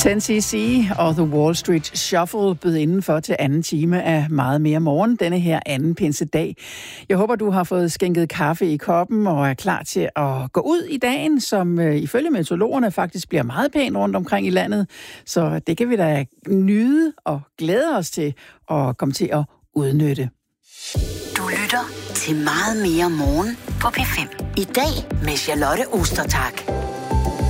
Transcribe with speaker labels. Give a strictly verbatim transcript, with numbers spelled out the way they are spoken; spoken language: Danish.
Speaker 1: ten C C og The Wall Street Shuffle bød indenfor til anden time af Meget Mere Morgen, denne her anden pinsedag. Jeg håber, du har fået skænket kaffe i koppen og er klar til at gå ud i dagen, som øh, ifølge meteorologerne faktisk bliver meget pæn rundt omkring i landet. Så det kan vi da nyde og glæde os til at komme til at udnytte.
Speaker 2: Du lytter til Meget Mere Morgen på P fem. I dag med Charlotte Ostertag.